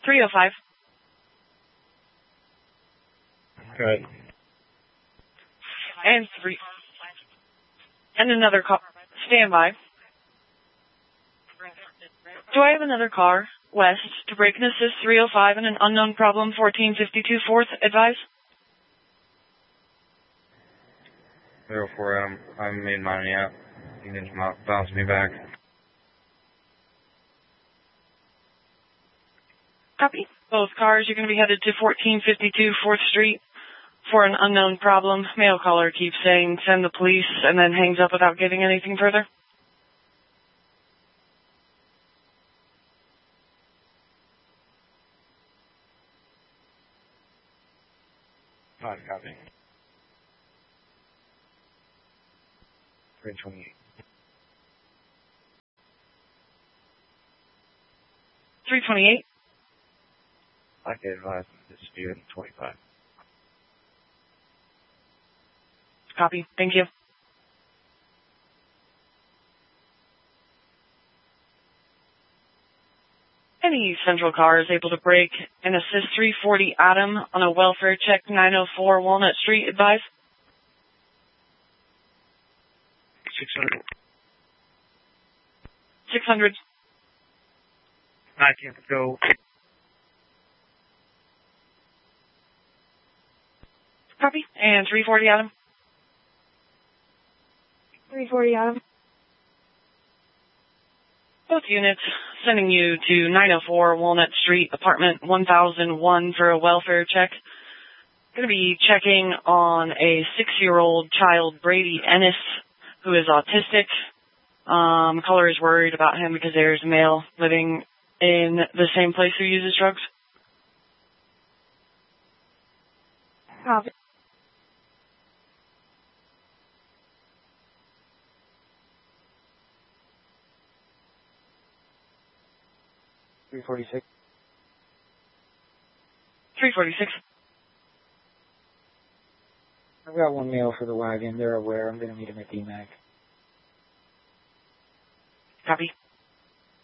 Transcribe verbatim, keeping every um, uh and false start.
three oh five. Good. And three. And another car. Stand by. Do I have another car west to break and assist three oh five and an unknown problem fourteen fifty-two fourth? Advise. zero four, I'm, I haven't made mine yet. You can just bounce me back. Copy. Both cars, you're going to be headed to fourteen fifty-two fourth Street for an unknown problem. Mail caller keeps saying, send the police, and then hangs up without giving anything further. Five, copy. three twenty-eight. three twenty-eight. I can advise dispute twenty-five. Copy. Thank you. Any Central car is able to break and assist three forty Adam on a welfare check nine oh four Walnut Street. Advise. six hundred. six hundred. I can't go. Copy. And three forty Adam. three forty Adam. Both units sending you to nine oh four Walnut Street, apartment one thousand one for a welfare check. Going to be checking on a six-year-old child, Brady Ennis, who is autistic. Um, caller is worried about him because there's a male living in the same place who uses drugs. Copy. three forty-six. three forty-six. I've got one male for the wagon. They're aware. I'm going to meet him at D MAC. Copy.